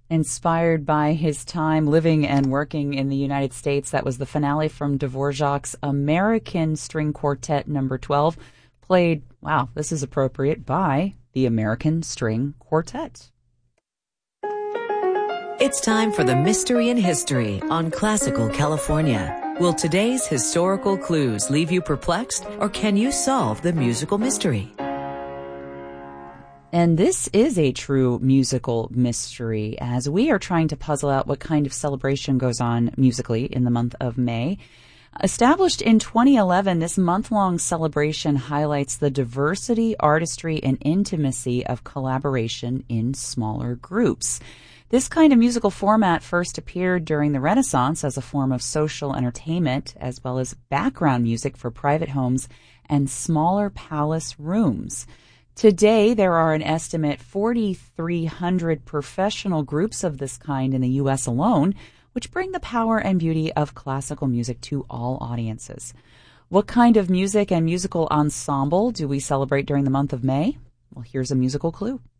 Inspired by his time living and working in the United States, that was the finale from Dvorak's American String Quartet Number 12, played, wow, this is appropriate, by the American String Quartet. It's time for the Mystery in History on Classical California. Will today's historical clues leave you perplexed, or can you solve the musical mystery? And this is a true musical mystery, as we are trying to puzzle out what kind of celebration goes on musically in the month of May. Established in 2011, this month-long celebration highlights the diversity, artistry, and intimacy of collaboration in smaller groups. This kind of musical format first appeared during the Renaissance as a form of social entertainment, as well as background music for private homes and smaller palace rooms. Today, there are an estimate 4,300 professional groups of this kind in the U.S. alone, which bring the power and beauty of classical music to all audiences. What kind of music and musical ensemble do we celebrate during the month of May? Well, here's a musical clue.